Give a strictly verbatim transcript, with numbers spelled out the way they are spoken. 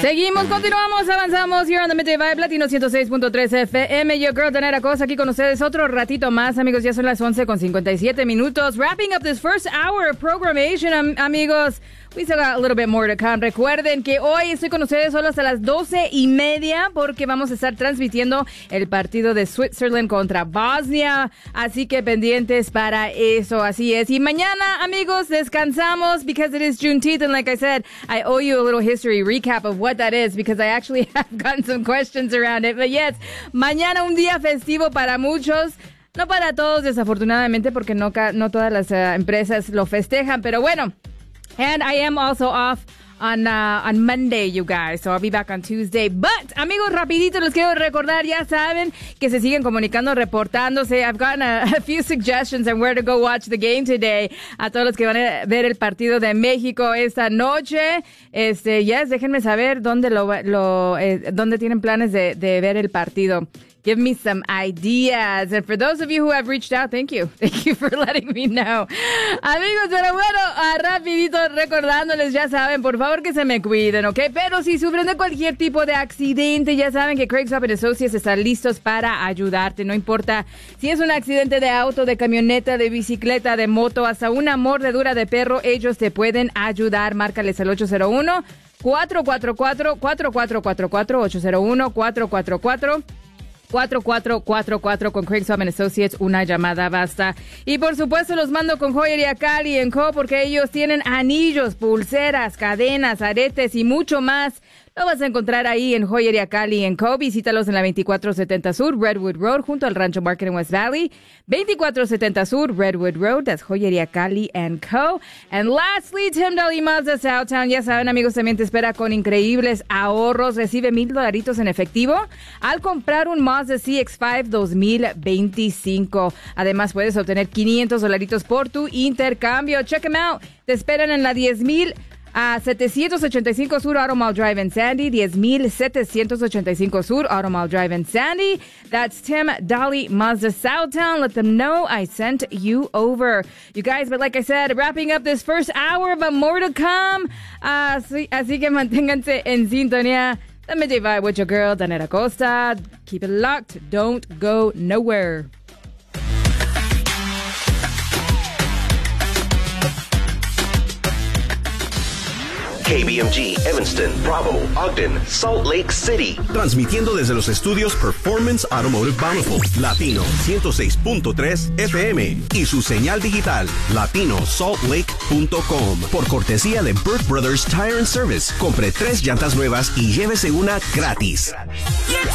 Seguimos, continuamos, avanzamos. Here on the Midday Vibe, Latino ciento seis punto tres F M. Your girl, Danera Cosa, aquí con ustedes otro ratito más. Amigos, ya son las once con cincuenta y siete minutos. Wrapping up this first hour of programmation, am- amigos. We still got a little bit more to come. Recuerden que hoy estoy con ustedes solo hasta las doce y media porque vamos a estar transmitiendo el partido de Switzerland contra Bosnia. Así que pendientes para eso, así es. Y mañana, amigos, descansamos because it is Juneteenth. And like I said, I owe you a little history recap of what that is because I actually have gotten some questions around it. But yes, mañana un día festivo para muchos. No para todos, desafortunadamente, porque no, no todas las uh, empresas lo festejan. Pero bueno. And I am also off on uh, on Monday, you guys. So I'll be back on Tuesday. But, amigos, rapidito les quiero recordar, ya saben que se siguen comunicando, reportándose. I've gotten a, a few suggestions on where to go watch the game today. A todos los que van a ver el partido de México esta noche. Este, yes, déjenme saber dónde lo, lo eh, dónde tienen planes de, de ver el partido. Give me some ideas. And for those of you who have reached out, thank you. Thank you for letting me know. Amigos, pero bueno, uh, rapidito recordándoles, ya saben, por favor que se me cuiden, ¿ok? Pero si sufren de cualquier tipo de accidente, ya saben que Craig's Up and Associates están listos para ayudarte. No importa si es un accidente de auto, de camioneta, de bicicleta, de moto, hasta una mordedura de perro, ellos te pueden ayudar. Márcales al ocho cero uno, cuatro cuatro cuatro, cuatro cuatro cuatro cuatro, ocho cero uno, cuatro cuatro cuatro, cuatro cuatro cuatro cuatro con Craig's Home and Associates, una llamada basta. Y por supuesto los mando con Joyería Cali and Co porque ellos tienen anillos, pulseras, cadenas, aretes y mucho más. Lo vas a encontrar ahí en Joyería Cali and Co. Visítalos en la veinticuatro setenta Sur, Redwood Road, junto al Rancho Market en West Valley. veinticuatro setenta Sur, Redwood Road, that's Joyería Cali and Co. And lastly, Tim Daly Mazda Southtown. Ya saben, amigos, también te espera con increíbles ahorros. Recibe mil dolaritos en efectivo al comprar un Mazda C X cinco dos mil veinticinco. Además, puedes obtener quinientos dolaritos por tu intercambio. Check them out. Te esperan en la diez mil a setecientos ochenta y cinco Sur Auto Mall Drive en Sandy, diez mil setecientos ochenta y cinco Sur Auto Mall Drive en Sandy. That's Tim Daly Mazda Southtown. Let them know I sent you over. You guys, but like I said, wrapping up this first hour, but more to come. Así, así que manténganse en sintonía. The Midday Vibe with your girl, Danera Costa. Keep it locked. Don't go nowhere. K B M G, Evanston, Bravo, Ogden, Salt Lake City. Transmitiendo desde los estudios Performance Automotive Bountiful, Latino ciento seis punto tres F M y su señal digital, latino salt lake punto com. Por cortesía de Burt Brothers Tire and Service. Compre tres llantas nuevas y llévese una gratis.